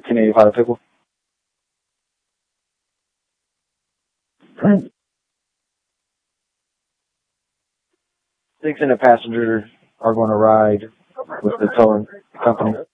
1085 pickle. 6 and a passenger are going to ride with the towing company.